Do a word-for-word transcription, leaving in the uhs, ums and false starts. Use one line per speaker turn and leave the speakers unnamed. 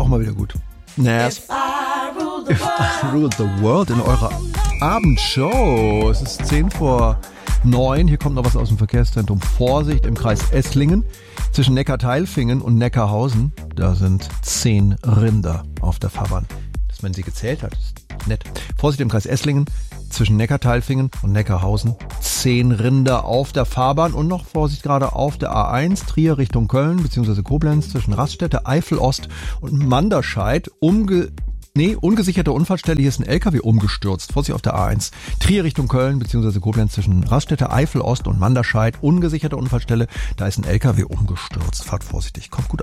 mal wieder gut. Yes. If I rule the world. If I rule the world in eurer Abendshow. Es ist zehn vor neun. Hier kommt noch was aus dem Verkehrszentrum. Vorsicht im Kreis Esslingen. Zwischen Neckarteilfingen und Neckarhausen. Da sind zehn Rinder auf der Fahrbahn. Dass man sie gezählt hat, ist nett. Vorsicht im Kreis Esslingen. Zwischen Neckarteilfingen und Neckarhausen. Zehn Rinder auf der Fahrbahn und noch Vorsicht gerade auf der A eins, Trier Richtung Köln bzw. Koblenz zwischen Raststätte, Eifel-Ost und Manderscheid. Umge nee, ungesicherte Unfallstelle, hier ist ein L K W umgestürzt. Vorsicht auf der A eins, Trier Richtung Köln bzw. Koblenz zwischen Raststätte, Eifel-Ost und Manderscheid. Ungesicherte Unfallstelle, da ist ein L K W umgestürzt. Fahrt vorsichtig, kommt gut